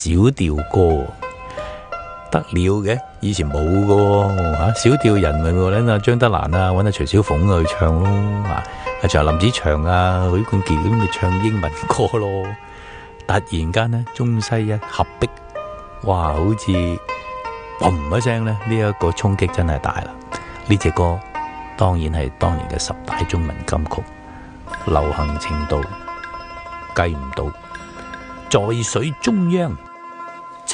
小調歌，得了嘅，以前冇嘅吓，小調人咪揾阿張德蘭啊，揾阿徐小鳳去唱咯，仲有林子祥啊、許冠傑咁咪唱英文歌咯。突然間呢，中西一合璧，哇，好似嘣一聲呢，呢一個衝擊真係大啦！呢隻歌當然係當年嘅10大中文金曲，流行程度計唔到，在水中央。